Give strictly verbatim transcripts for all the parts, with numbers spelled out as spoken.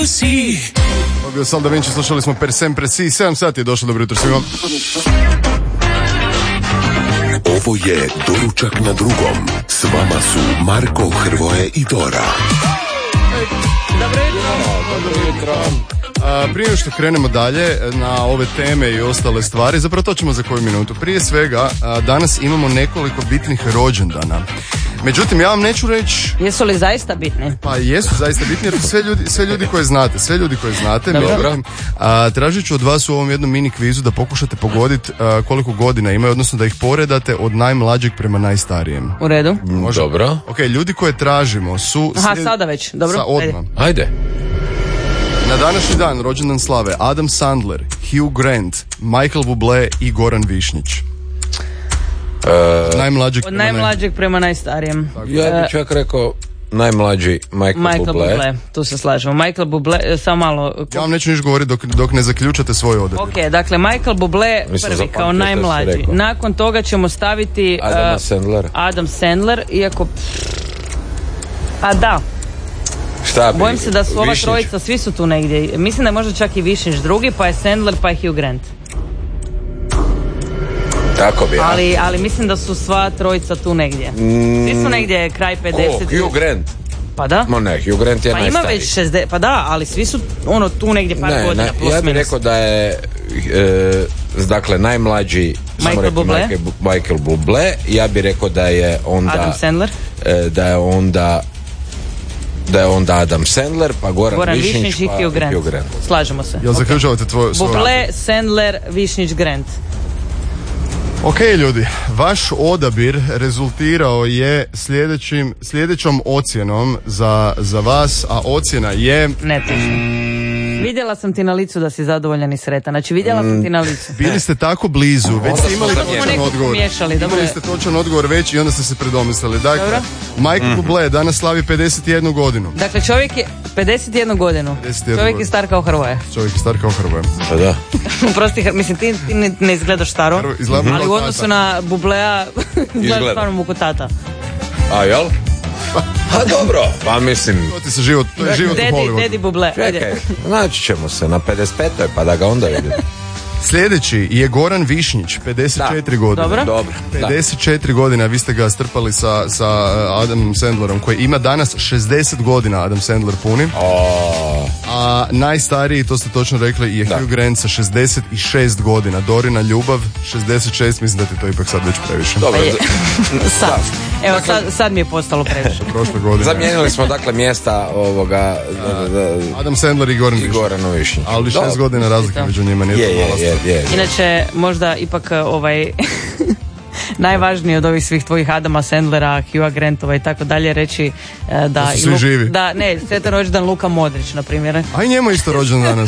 si. Ovo je bio Sal Da Vinci, slušali smo Per Sempre Si, sedam sati je došlo, dobro jutro svima. Ovo je Doručak na drugom. S vama su Marko, Hrvoje i Dora. Dobro jutro. A, prije nego što krenemo dalje na ove teme i ostale stvari, zapravo to ćemo za koju minutu. Prije svega, a, danas imamo nekoliko bitnih rođendana. Međutim, ja vam neću reći... Jesu li zaista bitni? Pa jesu zaista bitni, jer sve ljudi, sve ljudi koje znate, sve ljudi koje znate. Dobro. Međutim, a, tražit ću od vas u ovom jednom mini kvizu da pokušate pogoditi a, koliko godina imaju, odnosno da ih poredate od najmlađeg prema najstarijem. U redu. Može? Dobro. Ok, ljudi koje tražimo su... Aha, slijed- sada već, dobro. Sa odmah. Ajde. Ajde. Na današnji dan rođendan slave Adam Sandler, Hugh Grant, Michael Bublé i Goran Višnjić. Uh, Najmlađeg Od prema najmlađeg prema najstarijem. ja bih čak rekao najmlađi Michael, Michael Bublé. Bublé, tu se slažemo. Michael Bublé, samo malo. naj- Ja vam neću ništa govoriti dok, dok ne zaključate svoj odabir. Ok, dakle Michael Bublé Nisam prvi zapamtio kao što si najmlađi. rekao. Nakon toga ćemo staviti Adama uh, Sandlera. Adam Sandler, iako... A da, Šta bi? bojim se da su ova Višnjić? trojica, svi su tu negdje. Mislim da je možda čak i Višnjić drugi, pa je Sandler, pa je Hugh Grant. Tako bi, ja. Ali, ali mislim da su sva trojica tu negdje. Svi su negdje kraj Ko? pedeset. Hugh Grant? Pa da. Ma ne, Hugh Grant je Pa ima najstariji. već šezdeset, pa da, ali svi su ono tu negdje par Ne, godina ne, plus ja bih minus. rekao da je e, dakle najmlađi samo Michael rekao Bublé. Michael, Bu- Michael Bublé. Ja bih rekao da je onda Adam Sandler. e, da je onda da je onda Adam Sandler, pa Goran, Goran Višnjić, Višnjić i pa Hugh Grant. Hugh Grant. Slažemo se. Jel zaključavate tvoj svoj odabir? Bublé, Sandler, Višnjić, Grant. Ok, ljudi, vaš odabir rezultirao je sljedećim, sljedećom ocjenom za, za vas, a ocjena je... Netočno. Vidjela sam ti na licu da si zadovoljan i sretan. Znači vidjela sam ti na licu. Bili ste tako blizu, već ste imali smo točan nekako odgovor. pomiješali, dobro Imali je. ste točan odgovor već i onda ste se predomislili. Dakle, Dobro. Michael Bublé danas slavi pedeset jednu godinu. Dakle, čovjek je pedeset jednu godinu. pedeset jednu Čovjek godinu. je star kao Hrvoje. Čovjek je star kao Hrvoje. Pa da. Prosti, Hr- mislim, ti, ti ne, ne izgledaš staro, Hrvo- izgleda ali u kao odnosu tata. na Bublea izgledaš Izgleda. stvarno muku tata. A jel? A dobro. Pa mislim, To ti se život, to je život u Dedi, Hollywoodu. Dedi Bublé. Ajde. čekaj, naći ćemo se na pedeset petoj pa da ga onda vidimo. Sljedeći je Goran Višnjić, pedeset četiri godine. Dobro. Dobro. Da. pedeset četiri godine, a vi ste ga strpali sa, sa Adamom Sandlerom, koji ima danas šezdeset godina, Adam Sandler puni. O, A najstariji, to ste točno rekli, je Da. Hugh Grant sa šezdeset šest godina. Dorina ljubav, šezdeset šest, mislim da ti to ipak sad već previše. dobro. Pa je. za- Sad. Evo, Dakle- sad, sad mi je postalo previše. Prošle godine. Zamijenili smo dakle mjesta ovoga da, da, da, Adam Sandler i Goran i Višnjić. Goranu Višnjiću. Ali šest Dobro. godina razlike Da. među njima, nije Je, to je, mala je, stvar. je. Inače, možda ipak ovaj... najvažnije od ovih svih tvojih Adama Sandlera, Hugha Grantova i tako dalje reći e, da... Da su i svi Lu- živi. Da, ne, sretan rođendan Luka Modrić, na primjer. A i njemu je isto rođen danas.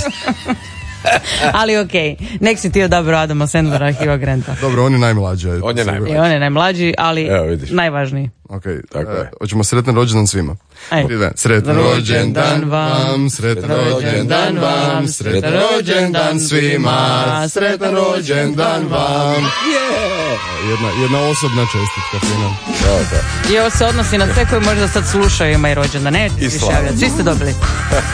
Ali okej, nek si ti odabrao Adama Sandlera i Hugha Granta. Dobro, on je najmlađi. ajde, On je sigurno. najmlađi. I on je najmlađi, ali Evo, vidiš. najvažniji. Ok, Tako e, je. hoćemo sretan rođendan svima. Ajde. Idem. Sretan rođendan vam, sretan rođendan vam, sretan rođendan svima, sretan rođendan vam. Jedna, jedna osobna čestitka, fina. Da, da. I ovo se odnosi na sve koji možda sad slušaju imaju rođendan. Ne, ti I se slavu. javljati. Svi ste dobili.